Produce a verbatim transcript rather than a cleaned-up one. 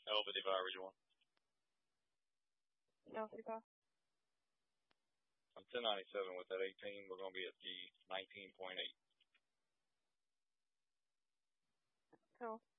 Elevative average one. Nausicaa. I'm ten ninety-seven with that eighteen. We're going to be at the nineteen point eight. Cool.